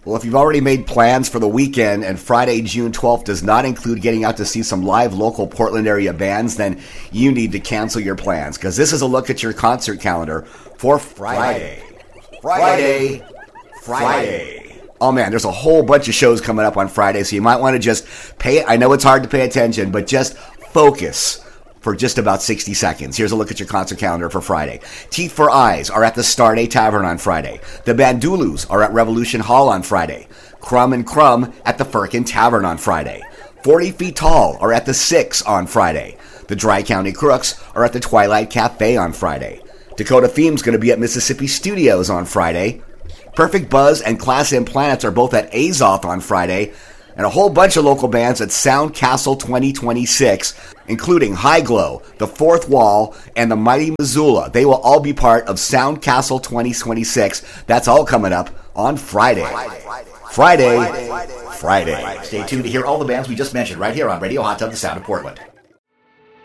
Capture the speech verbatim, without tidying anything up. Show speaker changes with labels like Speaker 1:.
Speaker 1: Well, if you've already made plans for the weekend and Friday, June twelfth does not include getting out to see some live local Portland area bands, then you need to cancel your plans, because this is a look at your concert calendar for Friday. Friday. Friday. Friday. Oh man, there's a whole bunch of shows coming up on Friday, so you might want to just pay, I know it's hard to pay attention, but just focus for just about sixty seconds. Here's a look at your concert calendar for Friday. Teeth for Eyes are at the Starday Tavern on Friday. The Bandulus are at Revolution Hall on Friday. Crumb and Crumb at the Firkin Tavern on Friday. forty Feet Tall are at the Six on Friday. The Dry County Crooks are at the Twilight Cafe on Friday. Dakota Theme's going to be at Mississippi Studios on Friday. Perfect Buzz and Class M Planets are both at Azoth on Friday. And a whole bunch of local bands at Sound Castle twenty twenty-six, including High Glow, The Fourth Wall, and the Mighty Missoula. They will all be part of Sound Castle twenty twenty-six. That's all coming up on Friday. Friday. Friday. Friday.
Speaker 2: Stay tuned to hear all the bands we just mentioned right here on Radio Hot Tub, the Sound of Portland.